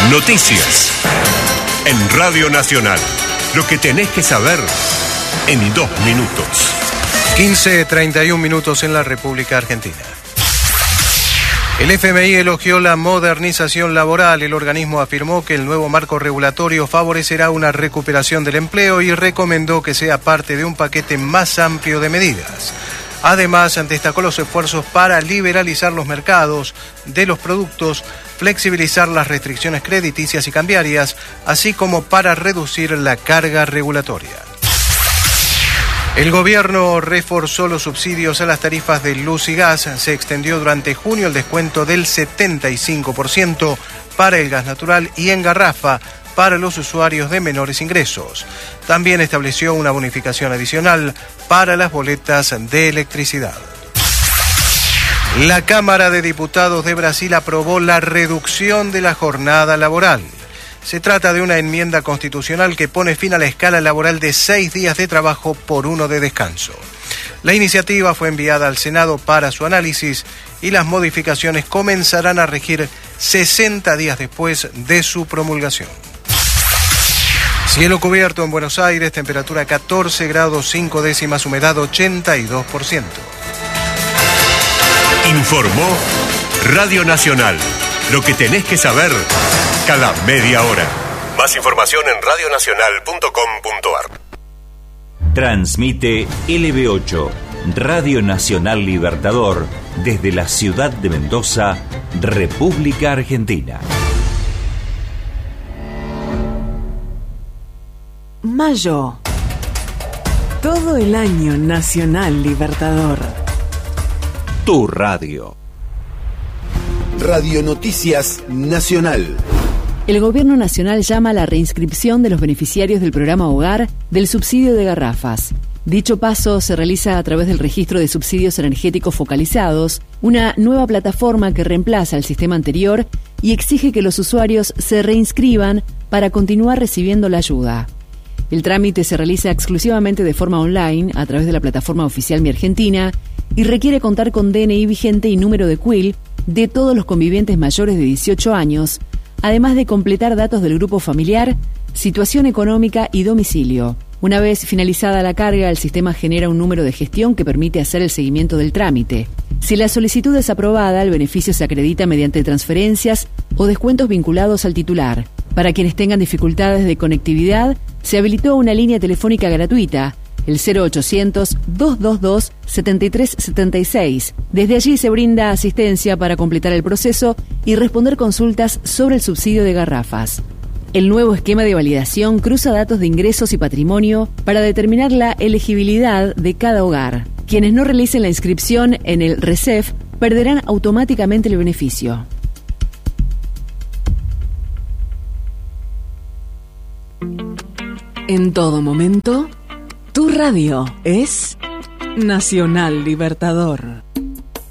Noticias. En Radio Nacional. Lo que tenés que saber en 2 minutos. 15:31 minutos en la República Argentina. El FMI elogió la modernización laboral. El organismo afirmó que el nuevo marco regulatorio favorecerá una recuperación del empleo y recomendó que sea parte de un paquete más amplio de medidas. Además, destacó los esfuerzos para liberalizar los mercados de los productos, flexibilizar las restricciones crediticias y cambiarias, así como para reducir la carga regulatoria. El gobierno reforzó los subsidios a las tarifas de luz y gas. Se extendió durante junio el descuento del 75% para el gas natural y en garrafa para los usuarios de menores ingresos. También estableció una bonificación adicional para las boletas de electricidad. La Cámara de Diputados de Brasil aprobó la reducción de la jornada laboral. Se trata de una enmienda constitucional que pone fin a la escala laboral de 6 días de trabajo por 1 de descanso. La iniciativa fue enviada al Senado para su análisis y las modificaciones comenzarán a regir 60 días después de su promulgación. Cielo cubierto en Buenos Aires, temperatura 14 grados 5 décimas, humedad 82%. Informó Radio Nacional. Lo que tenés que saber cada media hora. Más información en radionacional.com.ar. Transmite LB8, Radio Nacional Libertador, desde la ciudad de Mendoza, República Argentina. Mayo. Todo el año Nacional Libertador. Tu radio. Radio Noticias Nacional. El Gobierno Nacional llama a la reinscripción de los beneficiarios del programa Hogar del subsidio de garrafas. Dicho paso se realiza a través del registro de subsidios energéticos focalizados, una nueva plataforma que reemplaza el sistema anterior y exige que los usuarios se reinscriban para continuar recibiendo la ayuda. El trámite se realiza exclusivamente de forma online a través de la plataforma oficial Mi Argentina y requiere contar con DNI vigente y número de CUIL de todos los convivientes mayores de 18 años, además de completar datos del grupo familiar, situación económica y domicilio. Una vez finalizada la carga, el sistema genera un número de gestión que permite hacer el seguimiento del trámite. Si la solicitud es aprobada, el beneficio se acredita mediante transferencias o descuentos vinculados al titular. Para quienes tengan dificultades de conectividad, se habilitó una línea telefónica gratuita, el 0800-222-7376. Desde allí se brinda asistencia para completar el proceso y responder consultas sobre el subsidio de garrafas. El nuevo esquema de validación cruza datos de ingresos y patrimonio para determinar la elegibilidad de cada hogar. Quienes no realicen la inscripción en el RECEF perderán automáticamente el beneficio. En todo momento, tu radio es Nacional Libertador.